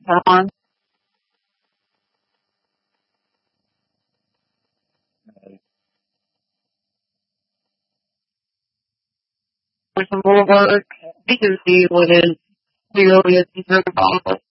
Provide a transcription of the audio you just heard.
on. With some Boulevard, you can see what is clearly a deserted office.